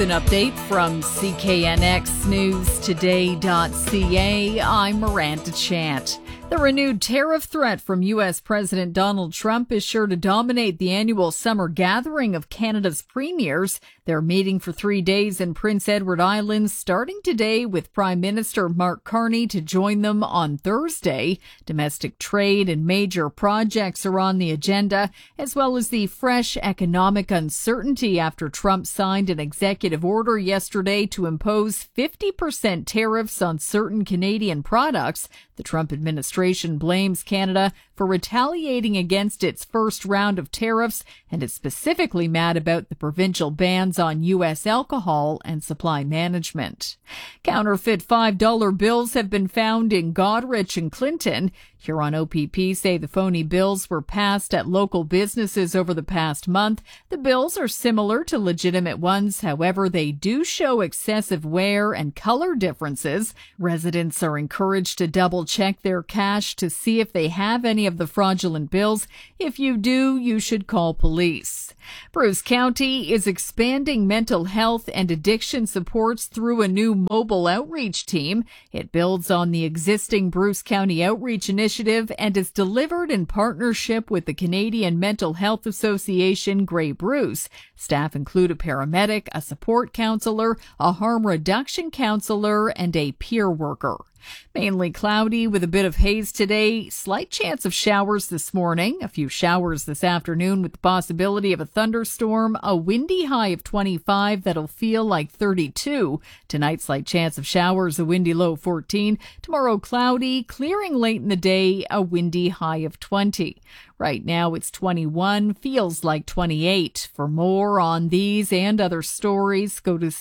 an update from CKNXNewsToday.ca. I'm Miranda Chant. The renewed tariff threat from U.S. President Donald Trump is sure to dominate the annual summer gathering of Canada's premiers. They're meeting for 3 days in Prince Edward Island, starting today with Prime Minister Mark Carney to join them on Thursday. Domestic trade and major projects are on the agenda, as well as the fresh economic uncertainty after Trump signed an executive order yesterday to impose 50% tariffs on certain Canadian products. The Trump administration blames Canada for retaliating against its first round of tariffs and is specifically mad about the provincial bans on U.S. alcohol and supply management. Counterfeit $5 bills have been found in Goderich and Clinton. Huron OPP say the phony bills were passed at local businesses over the past month. The bills are similar to legitimate ones. However, they do show excessive wear and color differences. Residents are encouraged to double-check their cash to see if they have any of the fraudulent bills. If you do, you should call police. Bruce County is expanding mental health and addiction supports through a new mobile outreach team. It builds on the existing Bruce County Outreach Initiative and is delivered in partnership with the Canadian Mental Health Association, Grey Bruce. Staff include a paramedic, a support counselor, a harm reduction counselor, and a peer worker. Mainly cloudy with a bit of haze today. Slight chance of showers this morning. A few showers this afternoon with the possibility of a thunderstorm. A windy high of 25 that'll feel like 32. Tonight, slight chance of showers, a windy low 14. Tomorrow, cloudy, clearing late in the day, a windy high of 20. Right now, it's 21, feels like 28. For more on these and other stories, go to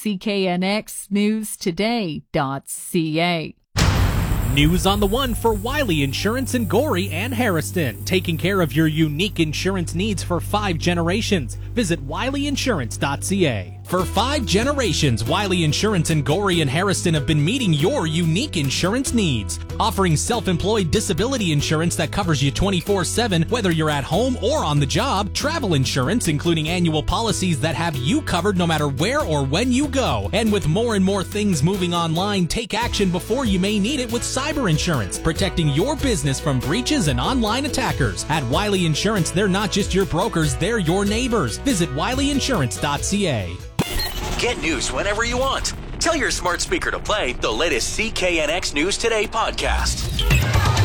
CKNXNewsToday.ca. News on the One for Wiley Insurance in Gorey and Harriston, taking care of your unique insurance needs for 5 generations. Visit wileyinsurance.ca. For 5 generations, Wiley Insurance in Gorey and Harriston have been meeting your unique insurance needs, offering self-employed disability insurance that covers you 24/7, whether you're at home or on the job, travel insurance, including annual policies that have you covered no matter where or when you go. And with more and more things moving online, take action before you may need it with cyber insurance, protecting your business from breaches and online attackers. At Wiley Insurance, they're not just your brokers, they're your neighbors. Visit wileyinsurance.ca. Get news whenever you want. Tell your smart speaker to play the latest CKNX News Today podcast.